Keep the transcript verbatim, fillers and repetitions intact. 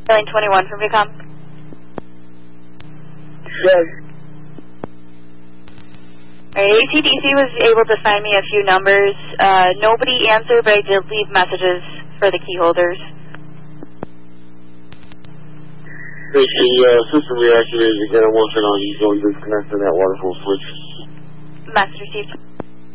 Line twenty-one from Vicom. Yes. Alright, A C D C was able to find me a few numbers. Uh, nobody answered, but I did leave messages for the key holders. The uh, system reactivated again. I want to know you don't disconnect that waterfall switch. Message received.